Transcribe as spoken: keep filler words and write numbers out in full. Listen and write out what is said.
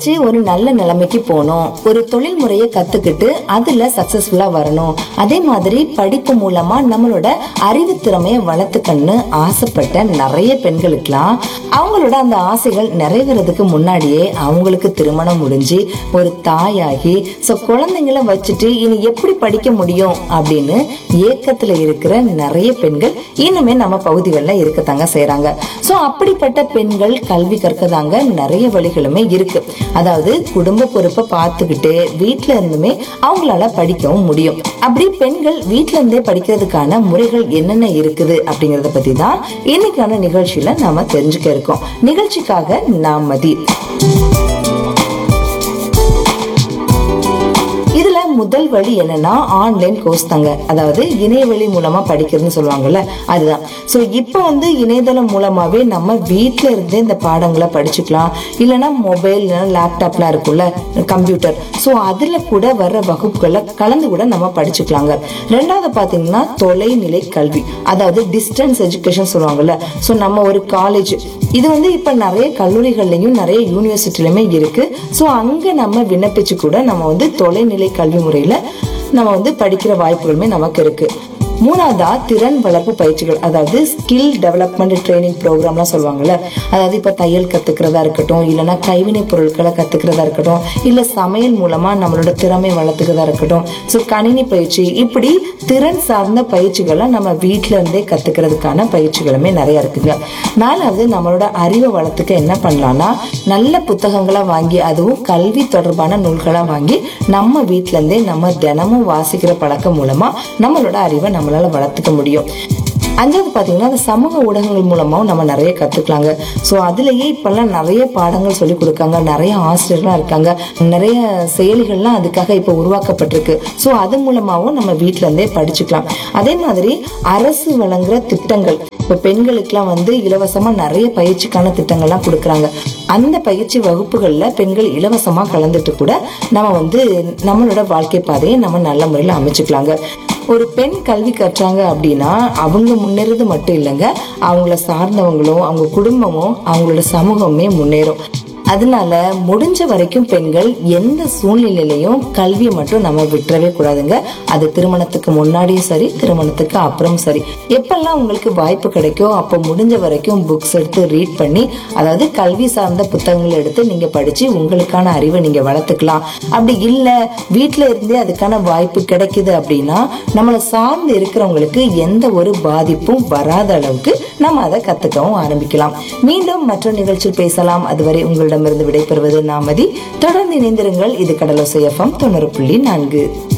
படிச்சு ஒரு நல்ல நிலைமைக்கு போகணும், ஒரு தொழில் முறையை கத்துக்கிட்டு அதுல சக்சஸ்ஃபுல்லா வரணும், அதே மாதிரி படிப்பு மூலமா நம்மளோட அறிவு திறமையை வளர்த்துக்கன்னு ஆசைப்பட்ட நிறைய பெண்களுக்கெல்லாம் அவங்களோட அந்த ஆசைகள் நிறைவேறதுக்கு முன்னாடியே அவங்களுக்கு திருமணம் முடிஞ்சு ஒரு தாயாகி சோ குழந்தைங்களை வச்சுட்டு இனி எப்படி படிக்க முடியும் அப்படின்னு ஏக்கத்துல இருக்கிற நிறைய பெண்கள் இன்னுமே நம்ம பகுதிகளில் இருக்கத்தாங்க செய்யறாங்க. சோ அப்படிப்பட்ட பெண்கள் கல்வி கற்கதாங்க நிறைய வழிகளுமே இருக்கு. அதாவது குடும்ப பொறுப்பை பார்த்துக்கிட்டு வீட்டுல இருந்துமே அவங்களால படிக்கவும் முடியும். அப்படி பெண்கள் வீட்டுல இருந்தே படிக்கிறதுக்கான முறைகள் என்னென்ன இருக்குது அப்படிங்கறத பத்தி தான் இன்னைக்கான நிகழ்ச்சியில நாம தெரிஞ்சுக்க இருக்கோம். நிகழ்ச்சிக்காக நான் மதி. இதுல முதல் வழி என்னன்னா ஆன்லைன் கோர்ஸ் தாங்க. அதாவது இணையவழி மூலமா படிக்கிறதுன்னு சொல்லுவாங்கல்ல, அதுதான். சோ இப்ப வந்து இணையதளம் மூலமாவே நம்ம வீட்டுல இருந்தே இந்த பாடங்களை படிச்சுக்கலாம். இல்லைன்னா மொபைல் லேப்டாப்லாம் இருக்குல்ல, கம்ப்யூட்டர், சோ அதுல கூட வர்ற வகுப்புகளை கலந்து கூட நம்ம படிச்சுக்கலாங்க. ரெண்டாவது பாத்தீங்கன்னா தொலைநிலை கல்வி, அதாவது டிஸ்டன்ஸ் எஜுகேஷன் சொல்லுவாங்கல்ல. சோ நம்ம ஒரு காலேஜ், இது வந்து இப்ப நிறைய கல்லூரிகள்லயும் நிறைய யூனிவர்சிட்டிலுமே இருக்கு. சோ அங்க நம்ம விண்ணப்பிச்சு கூட நம்ம வந்து தொலைநிலை கல்வி முறையில நம்ம வந்து படிக்கிற வாய்ப்புகளுமே நமக்கு இருக்கு. மூணாவதா திறன் வளர்ப்பு பயிற்சிகள், அதாவது ஸ்கில் டெவலப்மெண்ட் ட்ரைனிங் ப்ரோக்ராம்லாம் சொல்லுவாங்கல்ல. அதாவது இப்ப தையல் கத்துக்கிறதா இருக்கட்டும், இல்லைன்னா கைவினை பொருட்களை கத்துக்கிறதா இருக்கட்டும், இல்ல சமையல் மூலமா நம்மளோட திறமை வளர்த்துக்கிறதா இருக்கட்டும், ஸோ கணினி பயிற்சி, இப்படி திறன் சார்ந்த பயிற்சிகளை நம்ம வீட்டுல இருந்தே கத்துக்கிறதுக்கான பயிற்சிகளுமே நிறைய இருக்குங்க. நாலாவது நம்மளோட அறிவை வளர்த்துக்க என்ன பண்ணலாம்னா நல்ல புத்தகங்களா வாங்கி, அதுவும் கல்வி தொடர்பான நூல்களா வாங்கி நம்ம வீட்டுல இருந்தே நம்ம தினமும் வாசிக்கிற பழக்கம் மூலமா நம்மளோட அறிவை நம்ம வளர்த்துக்க முடியும். அஞ்சாவது பாத்தீங்கன்னா அந்த சமூக ஊடகங்கள் மூலமாவும் நம்ம நிறைய கத்துக்கலாங்க. சோ அதுலயே இப்பெல்லாம் நிறைய பாடங்கள் சொல்லி கொடுக்காங்க, நிறைய ஆசிரியர்கள்லாம் இருக்காங்க, நிறைய செயலிகள்லாம் அதுக்காக இப்ப உருவாக்கப்பட்டிருக்கு. சோ அது மூலமாவும் நம்ம வீட்டுல இருந்தே படிச்சுக்கலாம். அதே மாதிரி அரசு வழங்குற திட்டங்கள், இப்ப பெண்களுக்கு எல்லாம் வந்து இலவசமா நிறைய பயிற்சிக்கான திட்டங்கள்லாம் கொடுக்கறாங்க. அந்த பயிற்சி வகுப்புகள்ல பெண்கள் இலவசமா கலந்துட்டு கூட நம்ம வந்து நம்மளோட வாழ்க்கை பாதையை நம்ம நல்ல முறையில அமைச்சுக்கலாங்க. ஒரு பெண் கல்வி கற்றாங்க அப்படின்னா அவங்க முன்னேறது மட்டும் இல்லைங்க, அவங்கள சார்ந்தவங்களும் அவங்க குடும்பமும் அவங்களோட சமூகமே முன்னேறும். அதனால முடிஞ்ச வரைக்கும் பெண்கள் எந்த சூழ்நிலையிலையும் கல்வியை மட்டும் நம்ம விட்டுறவே கூடாதுங்க. அது திருமணத்துக்கு முன்னாடியும் சரி, திருமணத்துக்கு அப்புறம் சரி, எப்பெல்லாம் உங்களுக்கு வாய்ப்பு கிடைக்கும் அப்ப முடிஞ்ச வரைக்கும் புக்ஸ் எடுத்து ரீட் பண்ணி, அதாவது கல்வி சார்ந்த புத்தகங்கள் எடுத்து நீங்க படிச்சு உங்களுக்கான அறிவை நீங்க வளர்த்துக்கலாம். அப்படி இல்ல வீட்டுல இருந்தே அதுக்கான வாய்ப்பு கிடைக்குது அப்படின்னா நம்மளை சார்ந்து இருக்கிறவங்களுக்கு எந்த ஒரு பாதிப்பும் வராத அளவுக்கு நம்ம அதை கத்துக்கவும் ஆரம்பிக்கலாம். மீண்டும் மற்ற நிகழ்ச்சியில் பேசலாம். அதுவரை உங்களிடம் இருந்து விடைபெறுவது நாமதி. தொடர்ந்து இணைந்திருங்கள். இது கடலோசை எஃப்எம் தொண்ணூறு புள்ளி நான்கு.